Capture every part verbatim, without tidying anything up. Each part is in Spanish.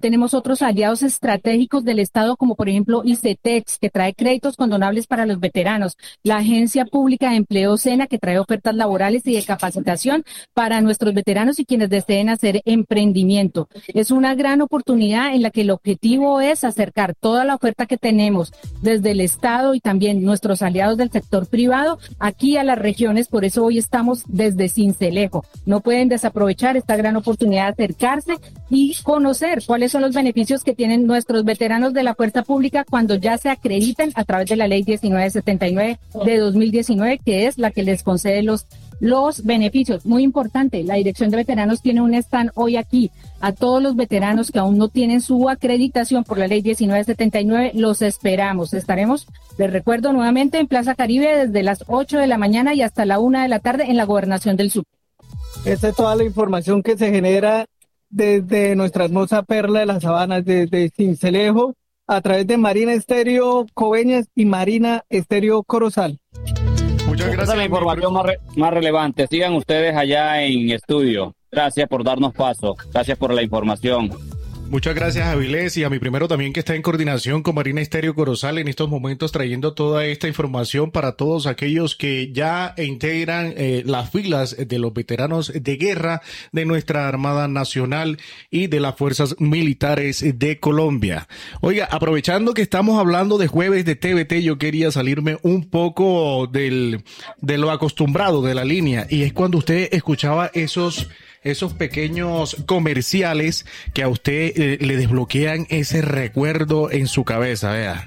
Tenemos otros aliados estratégicos del Estado, como por ejemplo ICETEX, que trae créditos condonables para los veteranos, la Agencia Pública de Empleo SENA, que trae ofertas laborales y de capacitación para nuestros veteranos y quienes deseen hacer emprendimiento. Es una gran oportunidad en la que el objetivo es acercar toda la oferta que tenemos desde el Estado y también nuestros aliados del sector privado aquí a las regiones. Por eso hoy estamos desde Sincelejo. No pueden desaprovechar esta gran oportunidad de acercarse y conocer cuáles son los beneficios que tienen nuestros veteranos de la fuerza pública cuando ya se acrediten a través de la ley diecinueve setenta y nueve de dos mil diecinueve, que es la que les concede los los beneficios. Muy importante, la Dirección de Veteranos tiene un stand hoy aquí. A todos los veteranos que aún no tienen su acreditación por la ley diecinueve setenta y nueve, los esperamos. Estaremos, les recuerdo nuevamente, en Plaza Caribe desde las ocho de la mañana y hasta la una de la tarde en la Gobernación del Sur. Esta es toda la información que se genera desde nuestra hermosa perla de las sabanas, desde Sincelejo, a través de Marina Estéreo Coveñas y Marina Estéreo Corozal. Muchas gracias. Esa es la información más, re- más relevante. Sigan ustedes allá en estudio. Gracias por darnos paso. Gracias por la información. Muchas gracias, Avilés, y a mi primero también que está en coordinación con Marina Estéreo Corozal en estos momentos trayendo toda esta información para todos aquellos que ya integran eh, las filas de los veteranos de guerra de nuestra Armada Nacional y de las Fuerzas Militares de Colombia. Oiga, aprovechando que estamos hablando de jueves de T V T, yo quería salirme un poco del de lo acostumbrado de la línea, y es cuando usted escuchaba esos esos pequeños comerciales que a usted eh, le desbloquean ese recuerdo en su cabeza, vea.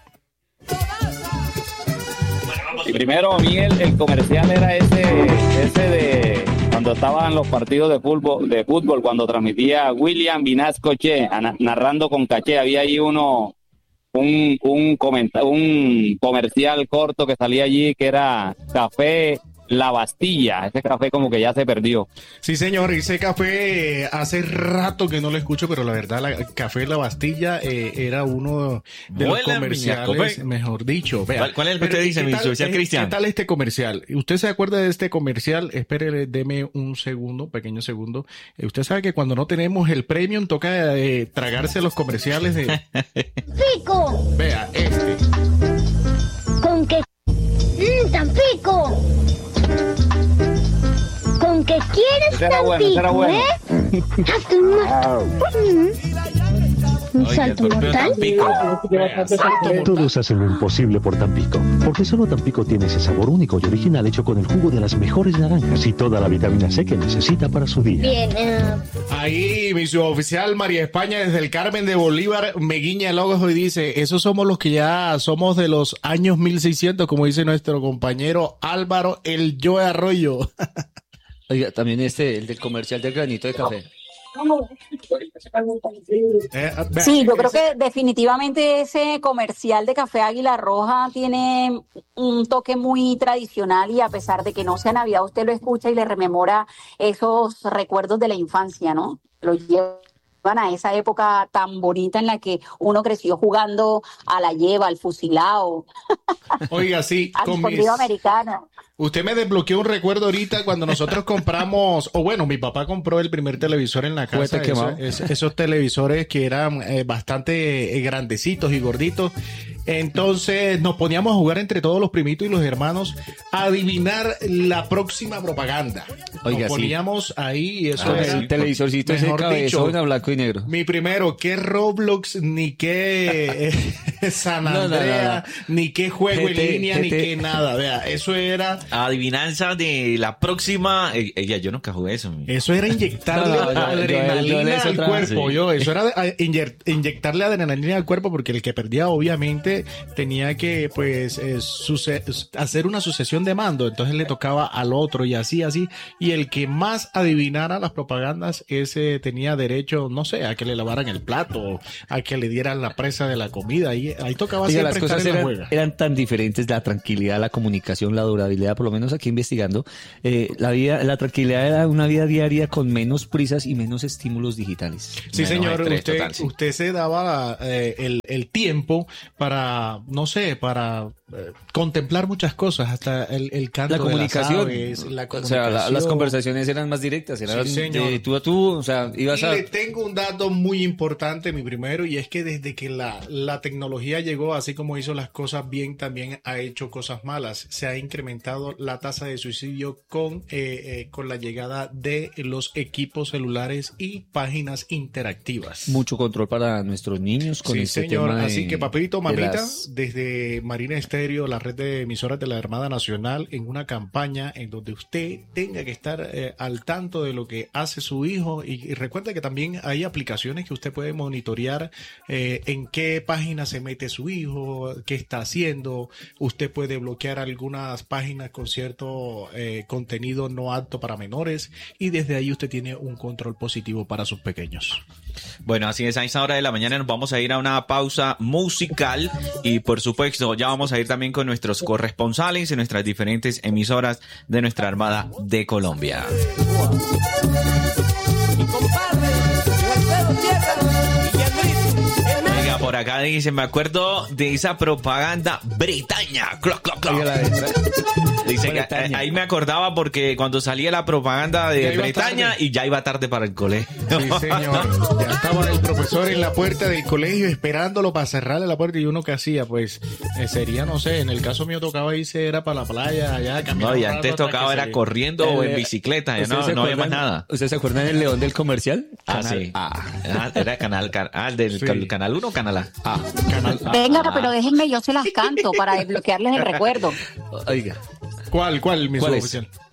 Y primero, a mí el, el comercial era ese, ese de cuando estaban los partidos de fútbol, de fútbol cuando transmitía William Vinasco Che, narrando con caché. Había ahí uno, un, un, comenta, un comercial corto que salía allí que era café La Bastilla. Ese café como que ya se perdió. Sí, señor, ese café hace rato que no lo escucho, pero la verdad, la café La Bastilla eh, era uno de los comerciales, mejor dicho. Vea, ¿Cuál, ¿Cuál es el que usted dice, mi social Cristian? ¿Qué tal este comercial? ¿Usted se acuerda de este comercial? Espere, deme un segundo, pequeño segundo. Eh, usted sabe que cuando no tenemos el premium toca eh, tragarse los comerciales de... ¡Pico! Vea, este. ¿Con qué? ¡Mmm, tan pico! ¿Con qué quieres tan bueno, pico, bueno. eh? Hazte un, mar... un salto mortal. Todos hacen lo imposible por Tampico, porque solo Tampico tiene ese sabor único y original hecho con el jugo de las mejores naranjas y toda la vitamina C que necesita para su día. Bien, uh... Ahí mi suboficial María España desde el Carmen de Bolívar me guiña el ojo y dice, esos somos los que ya somos de los años mil seiscientos, como dice nuestro compañero Álvaro el Joe Arroyo. Oiga, también este, el del comercial del granito de café. Sí, yo creo que definitivamente ese comercial de Café Águila Roja tiene un toque muy tradicional y a pesar de que no sea Navidad, usted lo escucha y le rememora esos recuerdos de la infancia, ¿no? Lo llevan a esa época tan bonita en la que uno creció jugando a la lleva, al fusilado. Oiga, sí, al escondido mis... americano. Usted me desbloqueó un recuerdo ahorita cuando nosotros compramos, o bueno, mi papá compró el primer televisor en la casa, eso, es, esos televisores que eran eh, bastante eh, grandecitos y gorditos. Entonces nos poníamos a jugar entre todos los primitos y los hermanos a adivinar la próxima propaganda. Oiga, nos poníamos sí. ahí y eso ah, era el televisorcito ese cabezón a blanco y negro. Mi primero, qué Roblox, ni qué eh, San Andrea, no, no, no, no. ni qué juego G T, en línea, G T. Ni qué nada. Vea, eso era adivinanza de la próxima. Ella, yo nunca jugué eso. Mi. Eso era inyectarle no, no, adrenalina yo, yo, yo al cuerpo. Sí. Yo, eso era inyectarle adrenalina al cuerpo porque el que perdía, obviamente, tenía que, pues, eh, suce- hacer una sucesión de mando. Entonces le tocaba al otro y así, así. Y el que más adivinara las propagandas, ese tenía derecho, no sé, a que le lavaran el plato, a que le dieran la presa de la comida. Ahí, ahí tocaba Oiga, siempre las cosas estar en eran, la juega. eran tan diferentes, la tranquilidad, la comunicación, la durabilidad, por lo menos aquí investigando, eh, la vida, la tranquilidad era una vida diaria con menos prisas y menos estímulos digitales. Sí, menos señor, estrés, usted, total, sí. usted se daba eh, el, el tiempo para, no sé, para eh, contemplar muchas cosas, hasta el, el canto la comunicación, de las aves, la o sea, la, las conversaciones eran más directas, eran sí, de tú a tú, o sea, ibas y a... le tengo un dato muy importante, mi primero, y es que desde que la, la tecnología llegó, así como hizo las cosas bien, también ha hecho cosas malas. Se ha incrementado la tasa de suicidio con, eh, eh, con la llegada de los equipos celulares y páginas interactivas. Mucho control para nuestros niños con sí, este señor. tema de, así que papito, mamita, las... desde Marina Estéreo, la red de emisoras de la Armada Nacional, en una campaña en donde usted tenga que estar eh, al tanto de lo que hace su hijo, y, y recuerda que también hay aplicaciones que usted puede monitorear eh, en qué página se mete su hijo, qué está haciendo. Usted puede bloquear algunas páginas con cierto eh, contenido no apto para menores, y desde ahí usted tiene un control positivo para sus pequeños. Bueno, así es, a esta hora de la mañana nos vamos a ir a una pausa musical y por supuesto ya vamos a ir también con nuestros corresponsales en nuestras diferentes emisoras de nuestra Armada de Colombia. Oiga, por acá dice, me acuerdo de esa propaganda Bretaña. Cloc, cloc, cloc. Dice que ahí me acordaba porque cuando salía la propaganda de Bretaña tarde. Y ya iba tarde para el colegio. Sí, señor. Ya estaba el profesor en la puerta del colegio esperándolo para cerrarle la puerta, y uno que hacía, pues, eh, sería, no sé, en el caso mío tocaba irse, era para la playa, allá caminando. No, y antes tocaba era se... corriendo eh, o en bicicleta, ya no, no había más nada. ¿Ustedes se acuerdan del León del comercial? Ah, canal sí. A. Ah, era canal, can, ah, del sí. Canal uno o Canal A. Ah, canal A. Venga, pero déjenme, yo se las canto para desbloquearles el recuerdo. Oiga. ¿Cuál, cuál, mi ¿Cuál oficial? Es?